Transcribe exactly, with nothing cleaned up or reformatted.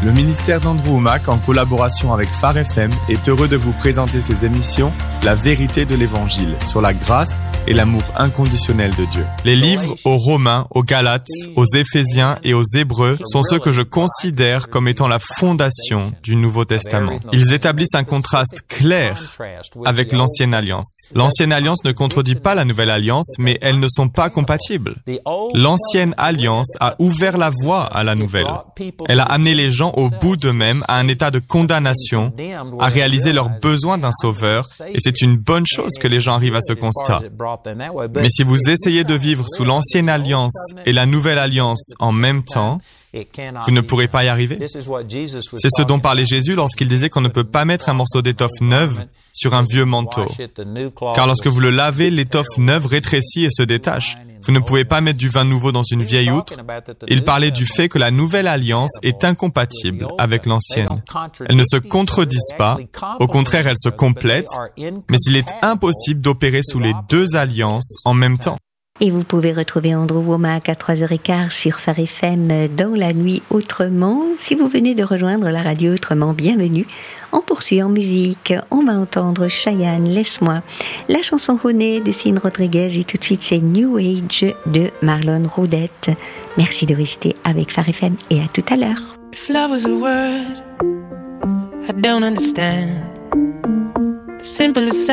Le ministère d'Andrew Wommack, en collaboration avec Phare F M, est heureux de vous présenter ses émissions La vérité de l'Évangile sur la grâce et l'amour inconditionnel de Dieu. Les livres aux Romains, aux Galates, aux Éphésiens et aux Hébreux sont ceux que je considère comme étant la fondation du Nouveau Testament. Ils établissent un contraste clair avec l'Ancienne Alliance. L'Ancienne Alliance ne contredit pas la Nouvelle Alliance, mais elles ne sont pas compatibles. L'Ancienne Alliance a ouvert la voie à la Nouvelle. Elle a amené les gens au bout d'eux-mêmes à un état de condamnation, à réaliser leur besoin d'un sauveur, et c'est une bonne chose que les gens arrivent à ce constat. Mais si vous essayez de vivre sous l'Ancienne Alliance et la Nouvelle Alliance en même temps, vous ne pourrez pas y arriver. C'est ce dont parlait Jésus lorsqu'il disait qu'on ne peut pas mettre un morceau d'étoffe neuve sur un vieux manteau. Car lorsque vous le lavez, l'étoffe neuve rétrécit et se détache. Vous ne pouvez pas mettre du vin nouveau dans une vieille outre. Il parlait du fait que la nouvelle alliance est incompatible avec l'ancienne. Elles ne se contredisent pas, au contraire, elles se complètent, mais il est impossible d'opérer sous les deux alliances en même temps. Et vous pouvez retrouver Andrew Wommack à trois heures quinze sur Phare F M dans la nuit autrement. Si vous venez de rejoindre la radio autrement, bienvenue. On poursuit en musique. On va entendre Cheyenne, Laisse-moi. La chanson Honey de Cine Rodriguez et tout de suite c'est New Age de Marlon Roudette. Merci de rester avec Phare F M et à tout à l'heure. If love was a word, I don't understand. The simplest